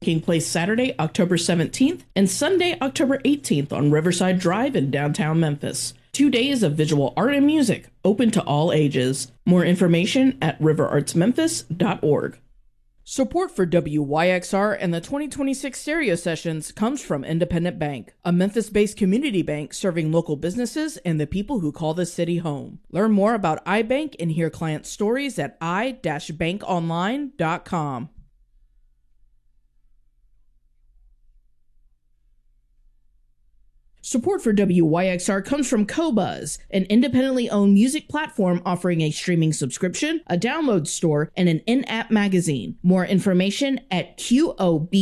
taking place Saturday, October 17th and Sunday, October 18th on Riverside Drive in downtown Memphis. 2 days of visual art and music, open to all ages. More information at riverartsmemphis.org. Support for WYXR and the 2026 Stereo Sessions comes from Independent Bank, a Memphis-based community bank serving local businesses and the people who call the city home. Learn more about iBank and hear client stories at i-bankonline.com. Support for WYXR comes from Qobuz, an independently owned music platform offering a streaming subscription, a download store, and an in-app magazine. More information at QOB